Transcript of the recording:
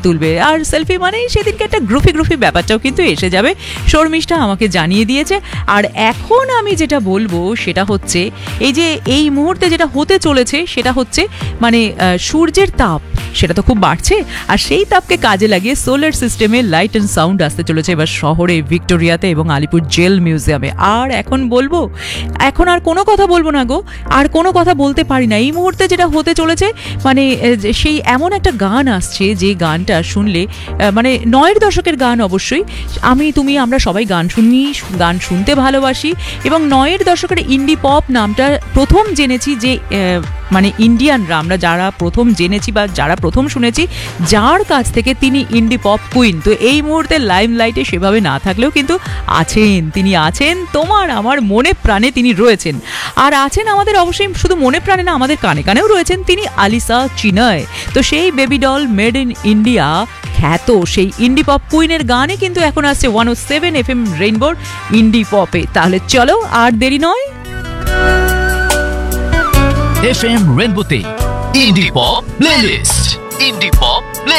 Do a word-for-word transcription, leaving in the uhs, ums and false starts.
তুলবে, আর সেলফি মানেই সেদিনকে একটা গ্রুপি গ্রুপি ব্যাপারটাও কিন্তু এসে যাবে। শর্মিষ্ঠা আমাকে জানিয়ে দিয়েছে। আর এখন আমি যেটা বলবো সেটা হচ্ছে এই যে এই মুহূর্তে যেটা হতে চলেছে সেটা হচ্ছে মানে সূর্যের তাপ সেটা তো খুব বাড়ছে, আর সেই তাপকে কাজে লাগিয়ে সোলার সিস্টেমে লাইট অ্যান্ড সাউন্ড আসতে চলেছে এবার শহরে, ভিক্টোরিয়াতে এবং আলিপুর জেল মিউজিয়ামে। আর এখন বলবো, এখন আর কোনো কথা বলবো না গো, আর কোনো কথা বলতে পারি না। এই মুহূর্তে যেটা হতে চলেছে মানে সেই এমন একটা গান আসছে যে গানটা শুনলে মানে নয়ের দশকের গান, অবশ্যই আমি তুমি আমরা সবাই গান শুনি, গান শুনতে ভালোবাসি, এবং নয়ের দশকের ইন্ডি পপ নামটা প্রথম জেনেছি যে মানে ইন্ডিয়ানরা আমরা যারা প্রথম জেনেছি বা যারা প্রথম শুনেছি যার কাছ থেকে তিনি ইন্ডি পপ কুইন। তো এই মুহূর্তে লাইমলাইটে সেভাবে না থাকলেও কিন্তু আছেন, তিনি আছেন তোমার আমার মনে প্রাণে তিনি রয়েছেন। আর আছেন আমাদের অবশ্যই শুধু মনে প্রাণে না, আমাদের কানে কানেও রয়েছেন তিনি, আলিসা চিনয়। তো সেই baby doll made in India খ্যাত সেই ইন্ডি পপ কুইনের গানে কিন্তু এখন আসছে ওয়ান ও সেভেন এফ এম রেইনবোর ইন্ডি পপে। তাহলে চলো আর দেরি নয়, এফ এম রেইনবোতে ইন্ডি পপ প্লেলিস্ট, ইন্ডি পপ প্লে